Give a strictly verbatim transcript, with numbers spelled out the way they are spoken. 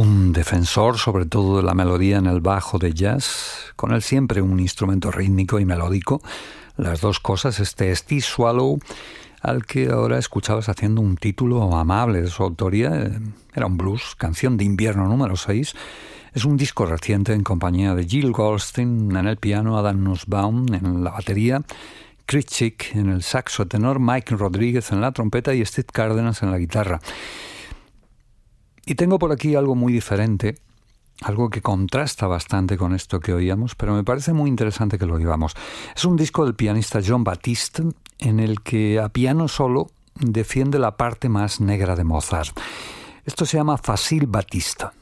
Un defensor sobre todo de la melodía en el bajo de jazz, con él siempre un instrumento rítmico y melódico, las dos cosas, este Steve Swallow, al que ahora escuchabas haciendo un título amable de su autoría, era un blues, canción de invierno número seis, es un disco reciente en compañía de Jill Goldstein en el piano, Adam Nussbaum en la batería, Chris Chick en el saxo tenor, Mike Rodríguez en la trompeta y Steve Cárdenas en la guitarra. Y tengo por aquí algo muy diferente, algo que contrasta bastante con esto que oíamos, pero me parece muy interesante que lo oigamos. Es un disco del pianista Jon Batiste, en el que a piano solo defiende la parte más negra de Mozart. Esto se llama Facile Batista.